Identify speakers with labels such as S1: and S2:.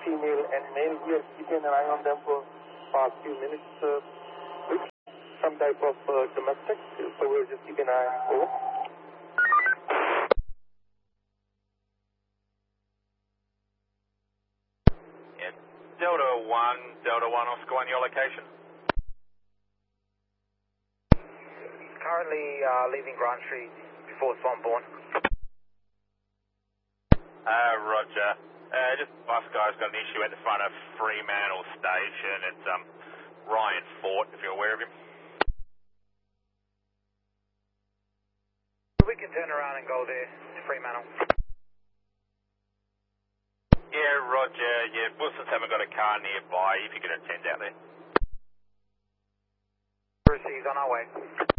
S1: female and male. We are keeping an eye on them for past few minutes. Some type of domestic, so we're just keeping an eye over.
S2: Yeah, Delta 1 Oscar 1, your location?
S3: Currently leaving Grant Street before Swanbourne.
S2: Roger. Just bus guy's got an issue at the front of Fremantle Station. It's Ryan Fort, if you're aware of him.
S3: We can turn around and go there to Fremantle.
S2: Yeah, Roger. Yeah, Wilsons haven't got a car nearby. If you could attend out there.
S3: Received, on our way.